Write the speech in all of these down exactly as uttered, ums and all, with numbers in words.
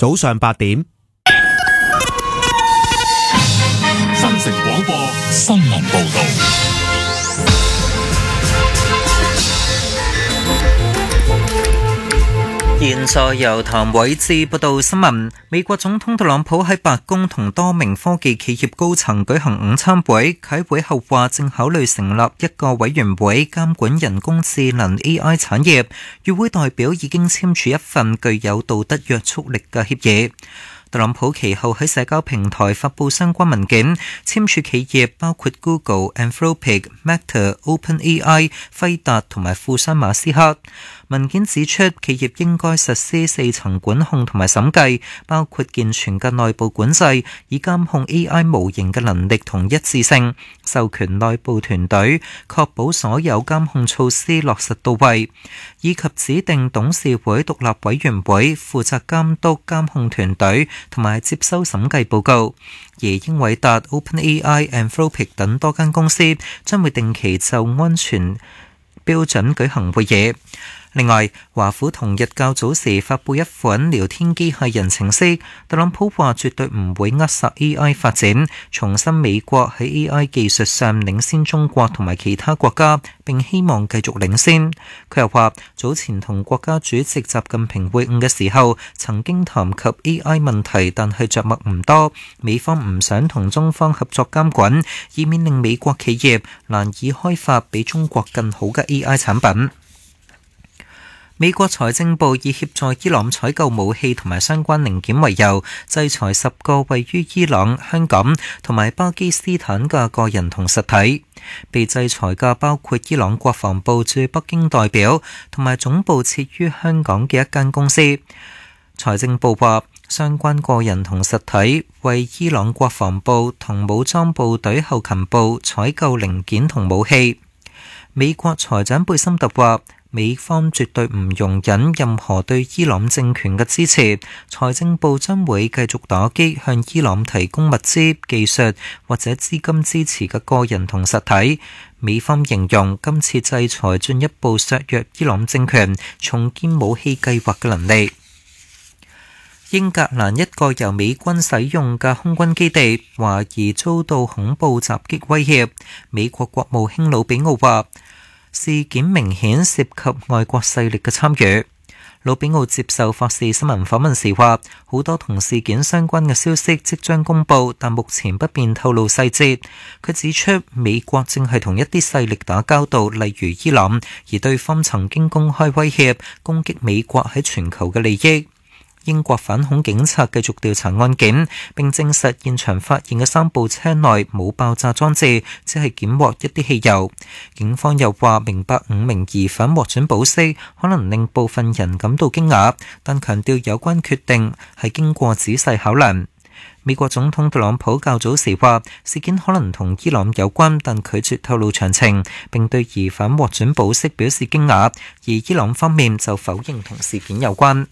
早上八點。 新城廣播新聞報道。 現在由譚偉智報道新聞。美國總統特朗普喺白宮同多名科技企業高層舉行午餐會，喺會後話正考慮成立一個委員會監管人工智能 A I 產業。與會代表已經簽署一份具有道德約束力嘅協議。特朗普其後喺社交平台發布相關文件，簽署企業包括 Google、Anthropic、Meta、OpenAI、輝達同埋富商馬斯克。文件指出，企業應該實施四層管控同埋審計，包括健全嘅內部管制，以監控 A I 模型嘅能力同一致性，授權內部團隊確保所有監控措施落實到位，以及指定董事會獨立委員會負責監督監控團隊同埋接收審計報告。而英偉達、OpenAI、Anthropic 等多間公司將會定期就安全標準舉行會議。另外，華府同日較早時發布一款聊天機械人程式，特朗普話絕對唔會扼殺 A I 發展，重申美國喺 A I 技術上領先中國同埋其他國家，並希望繼續領先。佢又話，早前同國家主席習近平會晤嘅時候，曾經談及 A I 問題，但係着墨唔多。美方唔想同中方合作監管，以免令美國企業難以開發比中國更好嘅 A I 產品。美國財政部以協助伊朗採購武器同埋相關零件為由，制裁十個位於伊朗、香港同埋巴基斯坦嘅個人同實體。被制裁嘅包括伊朗國防部駐北京代表同埋總部設於香港嘅一間公司。財政部話，相關個人同實體為伊朗國防部同武裝部隊後勤部採購零件同武器。美國財長貝森特話，美方絕對唔容忍任何對伊朗政權嘅支持，財政部將會繼續打擊向伊朗提供物資、技術或者資金支持嘅個人同實體。美方形容今次制裁進一步削弱伊朗政權重建武器計劃嘅能力。英格蘭一個由美軍使用嘅空軍基地懷疑遭到恐怖襲擊威脅，美國國務卿魯比奧話，事件明顯涉及外國勢力嘅參與。魯比奧接受法視新聞訪問時話，好多同事件相關嘅消息即將公佈，但目前不便透露細節。佢指出，美國正係同一啲勢力打交道，例如伊朗，而對方曾經公開威脅攻擊美國喺全球嘅利益。英國反恐警察繼續調查案件，並證實現場發現嘅三部車內冇爆炸裝置，只係檢獲一啲汽油。警方又話，明白五名疑犯獲准保釋，可能令部分人感到驚訝，但強調有關決定係經過仔細考量。美國總統特朗普較早時話，事件可能同伊朗有關，但拒絕透露詳情，並對疑犯獲准保釋表示驚訝，而伊朗方面就否認同事件有關。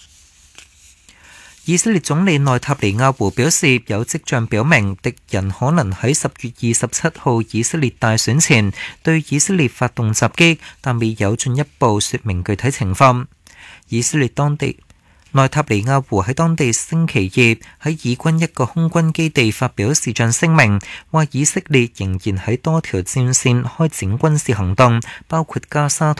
以色列總理內塔尼亞胡表示，有跡象表明敵人可能喺十月二十七號以色列大選前對以色列發動襲擊，但未有進一步說明具體情況。以色列當地內塔尼亞胡喺當地星期二喺以軍一個空軍基地發表視像聲明，話以色列仍然喺多條戰線開展軍事行動，包括加沙